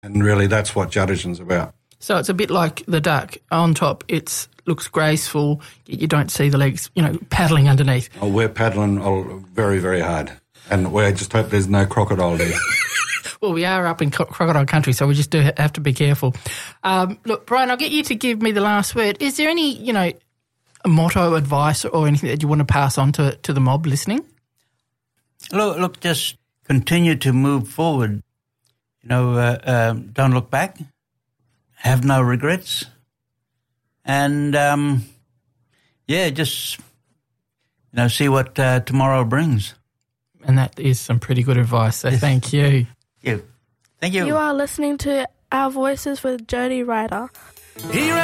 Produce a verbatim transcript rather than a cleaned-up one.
And really that's what Juddition's about. So it's a bit like the duck. On top it looks graceful, yet you don't see the legs, you know, paddling underneath. Oh, we're paddling very, very hard. And we just hope there's no crocodile there. Well, we are up in crocodile country, so we just do have to be careful. Um, look, Brian, I'll get you to give me the last word. Is there any, you know, a motto, advice or anything that you want to pass on to, to the mob listening? Look, look, just continue to move forward. You know, uh, uh, don't look back. Have no regrets. And, um, yeah, just, you know, see what uh, tomorrow brings. And that is some pretty good advice, so thank you. Thank you. Thank you. You are listening to Our Voices with Jody Ryder. Here